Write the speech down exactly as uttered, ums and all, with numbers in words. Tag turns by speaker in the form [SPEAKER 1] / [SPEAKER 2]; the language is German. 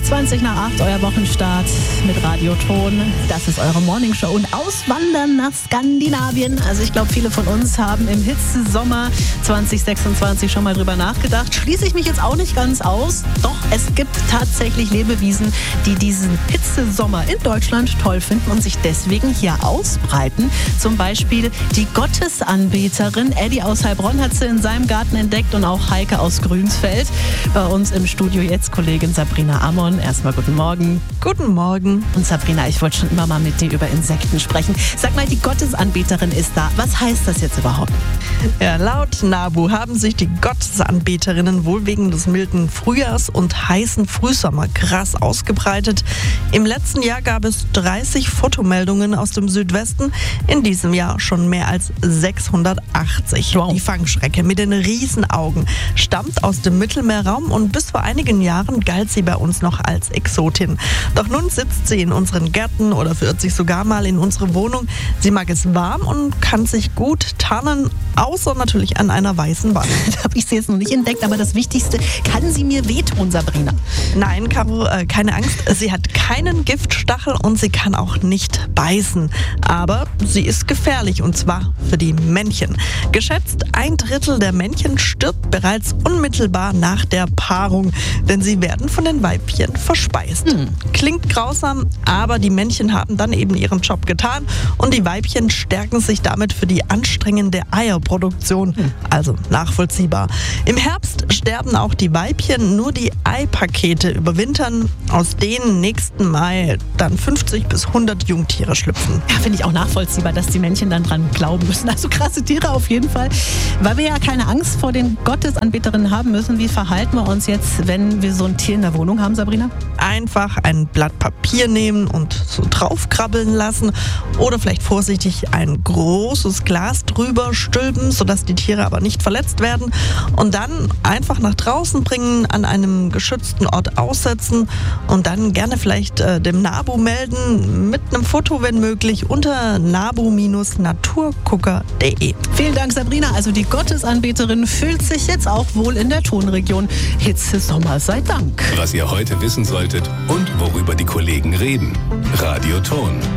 [SPEAKER 1] zwanzig nach acht, euer Wochenstart mit Radioton. Das ist eure Morningshow. Und Auswandern nach Skandinavien. Also ich glaube, viele von uns haben im Hitzesommer zwanzig sechsundzwanzig schon mal drüber nachgedacht. Schließe ich mich jetzt auch nicht ganz aus. Doch es gibt tatsächlich Lebewesen, die diesen Hitzesommer in Deutschland toll finden und sich deswegen hier ausbreiten. Zum Beispiel die Gottesanbeterin. Eddie aus Heilbronn hat sie in seinem Garten entdeckt und auch Heike aus Grünsfeld. Bei uns im Studio jetzt Kollegin Sabrina Ammon. Erstmal guten Morgen.
[SPEAKER 2] Guten Morgen.
[SPEAKER 1] Und Sabrina, ich wollte schon immer mal mit dir über Insekten sprechen. Sag mal, die Gottesanbeterin ist da. Was heißt das jetzt überhaupt?
[SPEAKER 2] Ja, laut NABU haben sich die Gottesanbeterinnen wohl wegen des milden Frühjahrs und heißen Frühsommer krass ausgebreitet. Im letzten Jahr gab es dreißig Fotomeldungen aus dem Südwesten. In diesem Jahr schon mehr als sechshundertachtzig.
[SPEAKER 1] Wow.
[SPEAKER 2] Die Fangschrecke mit den Riesenaugen stammt aus dem Mittelmeerraum und bis vor einigen Jahren galt sie bei uns noch als Exotin. Doch nun sitzt sie in unseren Gärten oder verirrt sich sogar mal in unsere Wohnung. Sie mag es warm und kann sich gut tarnen, außer natürlich an einer weißen Wand.
[SPEAKER 1] Da habe ich sie jetzt noch nicht entdeckt, aber das Wichtigste, kann sie mir wehtun, Sabrina?
[SPEAKER 2] Nein, Caro, äh, keine Angst. Sie hat keinen Giftstachel und sie kann auch nicht beißen. Aber sie ist gefährlich und zwar für die Männchen. Geschätzt ein Drittel der Männchen stirbt bereits unmittelbar nach der Paarung, denn sie werden von den Weibchen verspeist. Hm. Klingt grausam, aber die Männchen haben dann eben ihren Job getan und die Weibchen stärken sich damit für die anstrengende Eierproduktion. Hm. Also nachvollziehbar. Im Herbst sterben auch die Weibchen, nur die Eipakete überwintern, aus denen nächsten Mai dann fünfzig bis hundert Jungtiere schlüpfen.
[SPEAKER 1] Ja, finde ich auch nachvollziehbar, dass die Männchen dann dran glauben müssen. Also krasse Tiere auf jeden Fall. Weil wir ja keine Angst vor den Gottesanbeterinnen haben müssen, wie verhalten wir uns jetzt, wenn wir so ein Tier in der Wohnung haben, Sabrina?
[SPEAKER 2] Einfach ein Blatt Papier nehmen und so draufkrabbeln lassen oder vielleicht vorsichtig ein großes Glas drüber stülpen, sodass die Tiere aber nicht verletzt werden und dann einfach nach draußen bringen, an einem geschützten Ort aussetzen und dann gerne vielleicht äh, dem NABU melden, mit einem Foto, wenn möglich, unter nabu Bindestrich naturgucker punkt de.
[SPEAKER 1] Vielen Dank, Sabrina. Also die Gottesanbeterin fühlt sich jetzt auch wohl in der Tonregion. Hitzesommer sei Dank.
[SPEAKER 3] Was ihr heute wissen solltet und worüber die Kollegen reden. Radioton.